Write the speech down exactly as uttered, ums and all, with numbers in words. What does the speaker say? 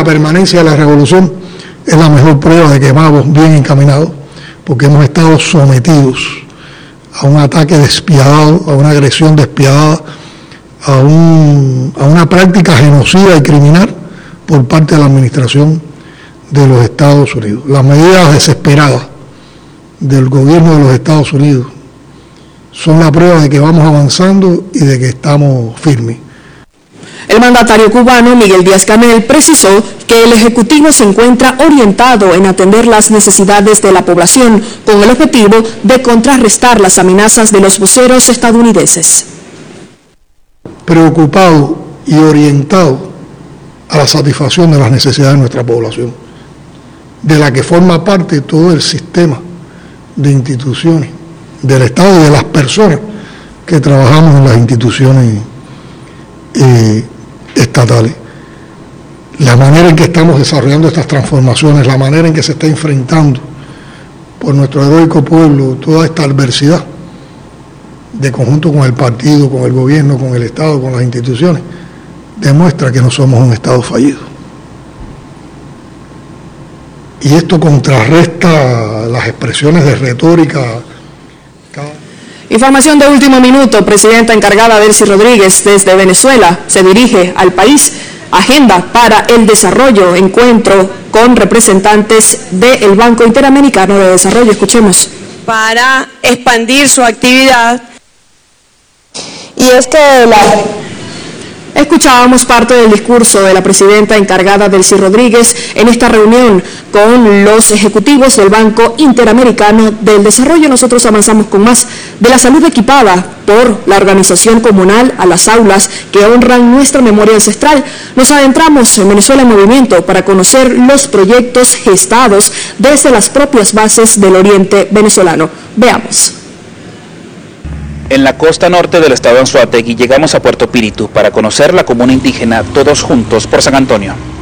la permanencia de la revolución es la mejor prueba de que vamos bien encaminados, porque hemos estado sometidos a un ataque despiadado, a una agresión despiadada, a, un, a una práctica genocida y criminal por parte de la administración de los Estados Unidos. Las medidas desesperadas del gobierno de los Estados Unidos son la prueba de que vamos avanzando y de que estamos firmes. El mandatario cubano Miguel Díaz-Canel precisó que el Ejecutivo se encuentra orientado en atender las necesidades de la población con el objetivo de contrarrestar las amenazas de los voceros estadounidenses. Preocupado y orientado a la satisfacción de las necesidades de nuestra población, de la que forma parte todo el sistema de instituciones del Estado y de las personas que trabajamos en las instituciones eh, estatales. La manera en que estamos desarrollando estas transformaciones, la manera en que se está enfrentando por nuestro heroico pueblo toda esta adversidad, de conjunto con el partido, con el gobierno, con el Estado, con las instituciones, demuestra que no somos un Estado fallido. Y esto contrarresta las expresiones de retórica. Información de último minuto. Presidenta encargada Delcy Rodríguez desde Venezuela se dirige al país. Agenda para el desarrollo, encuentro con representantes del Banco Interamericano de Desarrollo. Escuchemos. Para expandir su actividad. Y es que la... Escuchábamos parte del discurso de la presidenta encargada Delcy Rodríguez en esta reunión con los ejecutivos del Banco Interamericano del Desarrollo. Nosotros avanzamos con más. De la salud equipada por la organización comunal a las aulas que honran nuestra memoria ancestral. Nos adentramos en Venezuela en Movimiento para conocer los proyectos gestados desde las propias bases del oriente venezolano. Veamos. En la costa norte del estado de Anzoátegui llegamos a Puerto Píritu para conocer la comuna indígena Todos Juntos por San Antonio.